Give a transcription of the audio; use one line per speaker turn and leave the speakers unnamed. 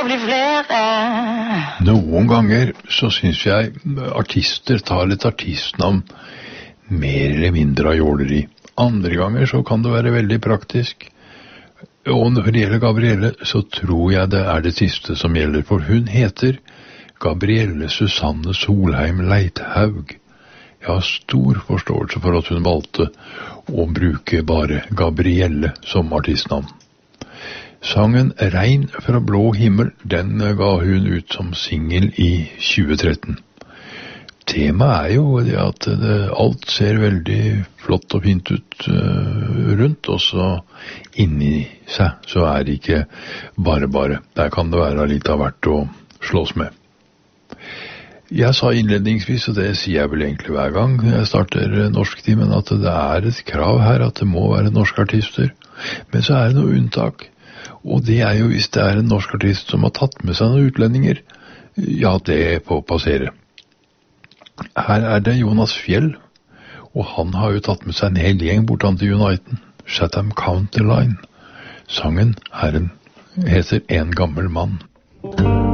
Noen ganger så synes jeg artister tar litt artistnavn mer eller mindre av jåleri. Andre ganger så kan det være veldig praktisk. Og når det gjelder Gabrielle, så tror jeg det er det siste som gjelder, for hun heter Gabrielle Susanne Solheim Leithaug. Jeg har stor forståelse for at hun valgte å bruke bare Gabrielle som artistnavn. Sangen Regn fra blå himmel, den ga hun ut som single i 2013. Temaet er jo det at alt ser veldig flott og fint ut rundt, og så inni seg så er det ikke bare. Der kan det være litt av hvert å slås med. Jeg sa innledningsvis, og det sier jeg vel egentlig hver gang jeg starter norsktimen, at det er et krav her at det må være norske artister. Men så er det noe unntak. Og det er jo hvis det er en norsk artist som har tatt med seg noen utlendinger, ja, det får passere. Her er det Jonas Fjell, og han har jo tatt med seg en hel gjeng bortan til Uniten, Chatham County Line. Sangen heter En gammel mann.